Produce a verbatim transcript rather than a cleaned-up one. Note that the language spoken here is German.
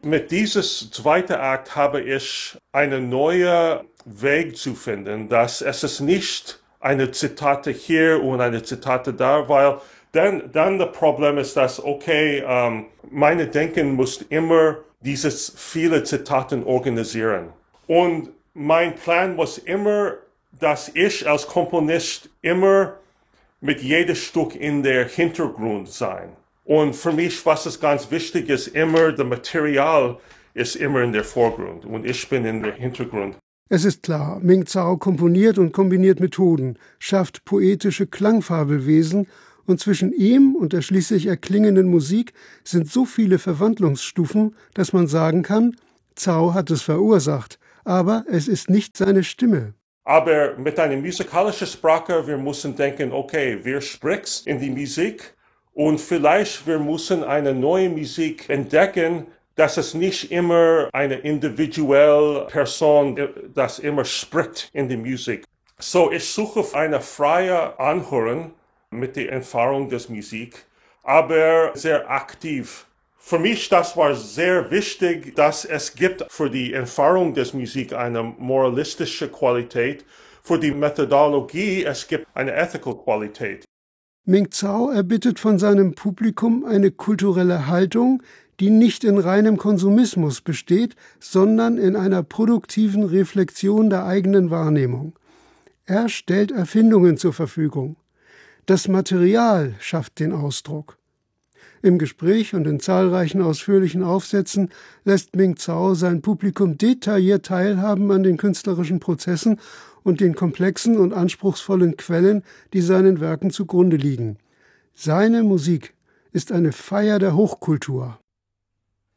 Mit dieses zweite Akt habe ich einen neuen Weg zu finden, dass es ist nicht eine Zitate hier und eine Zitate da, weil dann, dann das Problem ist, dass, okay, ähm, meine Denken muss immer dieses viele Zitaten organisieren. Und mein Plan war immer, dass ich als Komponist immer mit jedem Stück in der Hintergrund sein. Und für mich, was es ganz wichtig ist, immer das Material ist immer in der Vorgrund und ich bin in der Hintergrund. Es ist klar, Ming Zhao komponiert und kombiniert Methoden, schafft poetische Klangfabelwesen und zwischen ihm und der schließlich erklingenden Musik sind so viele Verwandlungsstufen, dass man sagen kann, Zhao hat es verursacht, aber es ist nicht seine Stimme. Aber mit einer musikalischen Sprache, wir müssen denken, okay, wir sprechen in die Musik und vielleicht wir müssen eine neue Musik entdecken, dass es nicht immer eine individuelle Person, das immer spricht in die Musik. So, ich suche eine freie Anhören mit der Erfahrung der Musik, aber sehr aktiv. Für mich, das war sehr wichtig, dass es gibt für die Erfahrung der Musik eine moralistische Qualität, für die Methodologie es gibt eine ethical Qualität. Ming Zhao erbittet von seinem Publikum eine kulturelle Haltung, die nicht in reinem Konsumismus besteht, sondern in einer produktiven Reflexion der eigenen Wahrnehmung. Er stellt Erfindungen zur Verfügung. Das Material schafft den Ausdruck. Im Gespräch und in zahlreichen ausführlichen Aufsätzen lässt Ming Zhao sein Publikum detailliert teilhaben an den künstlerischen Prozessen und den komplexen und anspruchsvollen Quellen, die seinen Werken zugrunde liegen. Seine Musik ist eine Feier der Hochkultur.